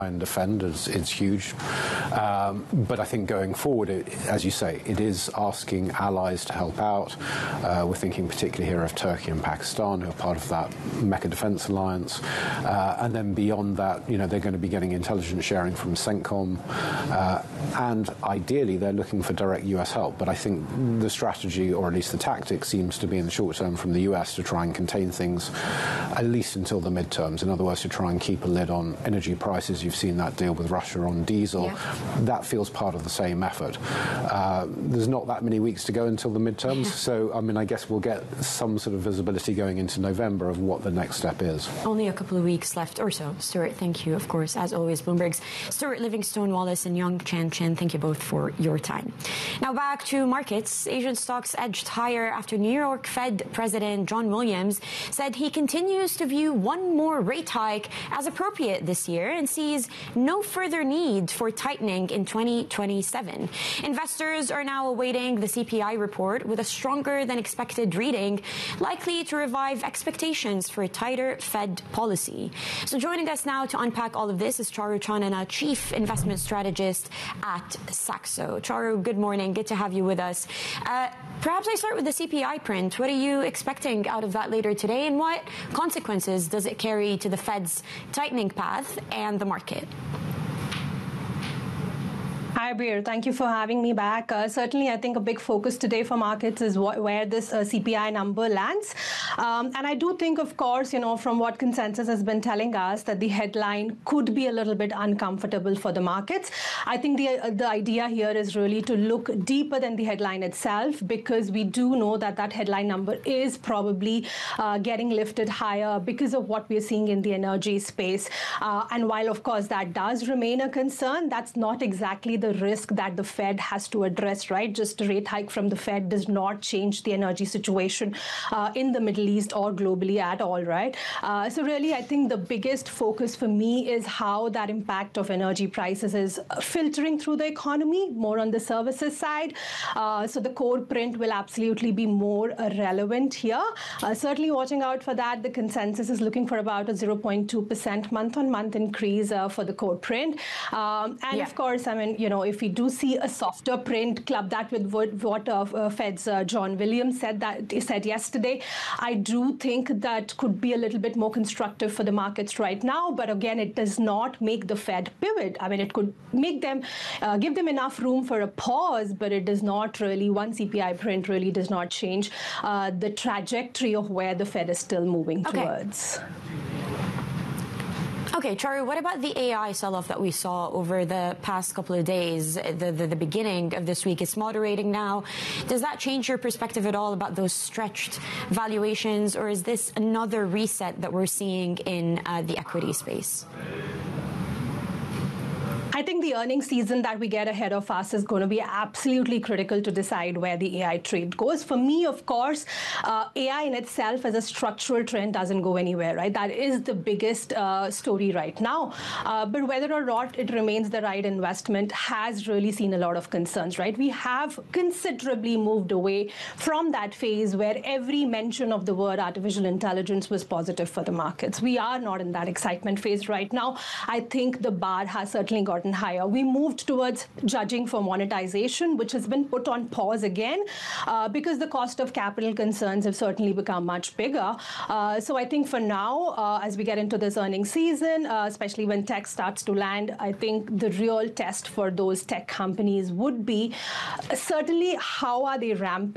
and defend is huge. But I think going forward, as you say, it is asking allies to help out. We're thinking particularly here of Turkey and Pakistan, who are part of that Mecca Defence Alliance. And then beyond that, they're going to be getting intelligence sharing from CENTCOM. And ideally, they're looking for direct US help. But I think the strategy, or at least the tactic, seems to be in the short term from the US to try and contain things, at least until the midterms. In other words, to try and keep a lid on energy prices. You've seen that deal with Russia on diesel. Yeah. That feels part of the same effort. There's not that many weeks to go until the midterms, so I guess we'll get some sort of visibility going into November of what the next step is. Only a couple of weeks left or so. Stuart, thank you, of course, as always. Bloomberg's Stuart Livingstone Wallace and Young Chan Chin, thank you both for your time. Now back to markets. Asian stocks edged higher after New York Fed President John Williams said he continues to view one more rate hike as appropriate this year and sees no further need for tightening in 2027. Investors are now awaiting the CPI report with a stronger than expected reading, likely to revive expectations for a tighter Fed policy. So joining us now to unpack all of this is Charu Chanana, Chief Investment Strategist at Saxo. Charu, good morning. Good to have you with us. Perhaps I start with the CPI print. What are you expecting out of that later today, and what consequences does it carry to the Fed's tightening path and the market? Hi, Bir. Thank you for having me back. Certainly, I think a big focus today for markets is where this CPI number lands. And I do think, of course, from what consensus has been telling us, that the headline could be a little bit uncomfortable for the markets. I think the idea here is really to look deeper than the headline itself, because we do know that that headline number is probably getting lifted higher because of what we're seeing in the energy space. And while, of course, that does remain a concern, that's not exactly the risk that the Fed has to address, right? Just a rate hike from the Fed does not change the energy situation in the Middle East or globally at all, right? So really, I think the biggest focus for me is how that impact of energy prices is filtering through the economy, more on the services side. So the core print will absolutely be more relevant here. Certainly watching out for that. The consensus is looking for about a 0.2% month-on-month increase for the core print. Of course, if we do see a softer print, club that with what Fed's John Williams said yesterday, I do think that could be a little bit more constructive for the markets right now. But again, it does not make the Fed pivot. It could make them, give them enough room for a pause, but it does not really, one CPI print really does not change the trajectory of where the Fed is still moving towards. Okay, Charu, what about the AI sell-off that we saw over the past couple of days, the beginning of this week? It's moderating now. Does that change your perspective at all about those stretched valuations, or is this another reset that we're seeing in the equity space? I think the earnings season that we get ahead of us is going to be absolutely critical to decide where the AI trade goes. For me, of course, AI in itself as a structural trend doesn't go anywhere, right? That is the biggest story right now. But whether or not it remains the right investment has really seen a lot of concerns, right? We have considerably moved away from that phase where every mention of the word artificial intelligence was positive for the markets. We are not in that excitement phase right now. I think the bar has certainly gotten higher. We moved towards judging for monetization, which has been put on pause again because the cost of capital concerns have certainly become much bigger. So I think for now, as we get into this earnings season, especially when tech starts to land, I think the real test for those tech companies would be certainly how are they ramping